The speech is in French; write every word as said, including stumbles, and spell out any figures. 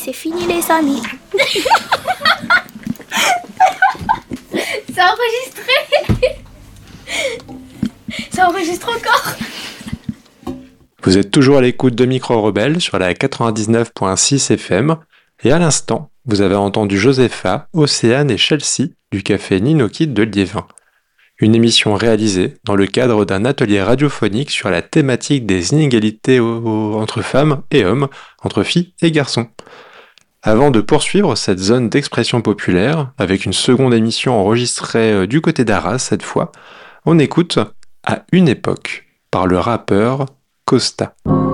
c'est fini les amis. Ça enregistré. Ça enregistre encore. Vous êtes toujours à l'écoute de Micro Rebelle sur la quatre-vingt-dix-neuf virgule six F M et à l'instant, vous avez entendu Josepha, Océane et Chelsea du café Ninokid de Liévin. Une émission réalisée dans le cadre d'un atelier radiophonique sur la thématique des inégalités au- au- entre femmes et hommes, entre filles et garçons. Avant de poursuivre cette zone d'expression populaire, avec une seconde émission enregistrée euh, du côté d'Arras cette fois, on écoute À une époque par le rappeur Costa.